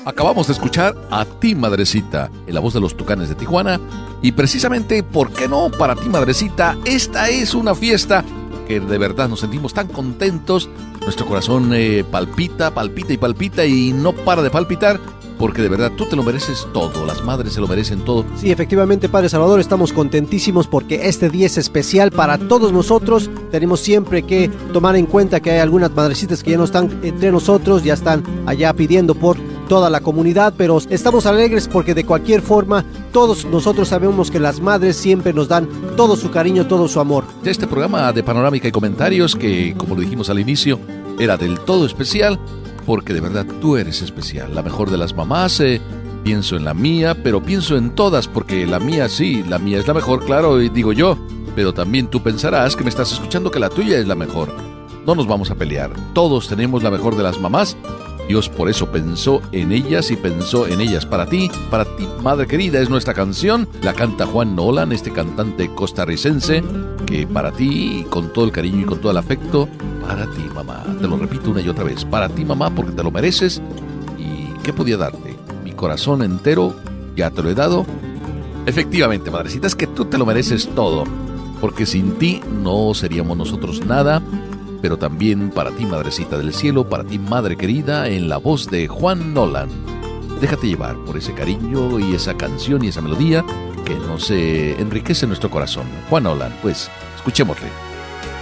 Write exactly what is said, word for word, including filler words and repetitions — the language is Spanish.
Acabamos de escuchar A Ti Madrecita, en la voz de los Tucanes de Tijuana. Y precisamente, ¿por qué no? Para ti, madrecita, esta es una fiesta que de verdad nos sentimos tan contentos. Nuestro corazón eh, palpita, palpita y palpita y no para de palpitar, porque de verdad tú te lo mereces todo, las madres se lo merecen todo. Sí, efectivamente, Padre Salvador, estamos contentísimos porque este día es especial para todos nosotros. Tenemos siempre que tomar en cuenta que hay algunas madrecitas que ya no están entre nosotros, ya están allá pidiendo por toda la comunidad, pero estamos alegres porque de cualquier forma todos nosotros sabemos que las madres siempre nos dan todo su cariño, todo su amor. Este programa de panorámica y comentarios que, como lo dijimos al inicio, era del todo especial, porque de verdad tú eres especial, la mejor de las mamás. eh, pienso en la mía, pero pienso en todas, porque la mía sí, la mía es la mejor, claro, y digo yo, pero también tú pensarás que me estás escuchando que la tuya es la mejor. No nos vamos a pelear, todos tenemos la mejor de las mamás. Dios por eso pensó en ellas y pensó en ellas para ti, para ti, madre querida. Es nuestra canción, la canta Juan Nolan, este cantante costarricense, que para ti, con todo el cariño y con todo el afecto, para ti, mamá. Te lo repito una y otra vez, para ti, mamá, porque te lo mereces. ¿Y qué podía darte? Mi corazón entero, ya te lo he dado. Efectivamente, madrecita, es que tú te lo mereces todo, porque sin ti no seríamos nosotros nada. Pero también para ti, madrecita del cielo, para ti, madre querida, en la voz de Juan Nolan. Déjate llevar por ese cariño y esa canción y esa melodía que nos eh, enriquece nuestro corazón. Juan Nolan, pues, escuchémosle.